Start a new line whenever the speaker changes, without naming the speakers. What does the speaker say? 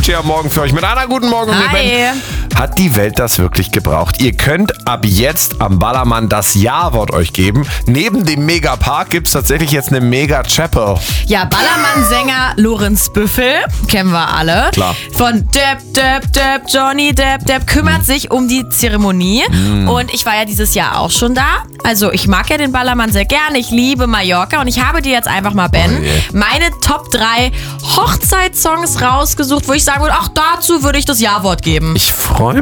hier am Morgen für euch mit Anna. Guten Morgen und
Hi.
Hat die Welt das wirklich gebraucht? Ihr könnt ab jetzt am Ballermann das Ja-Wort euch geben. Neben dem Megapark gibt es tatsächlich jetzt eine Mega-Chapel.
Ja, Ballermann-Sänger Lorenz Büffel, kennen wir alle.
Klar.
Von Depp, Johnny Depp, kümmert sich um die Zeremonie. Und ich war ja dieses Jahr auch schon da. Also ich mag ja den Ballermann sehr gerne. Ich liebe Mallorca. Und ich habe dir jetzt einfach mal, Ben, meine Top 3 Hochzeitssongs rausgesucht, wo ich sagen würde, ach, dazu würde ich das Ja-Wort geben.
Ich freue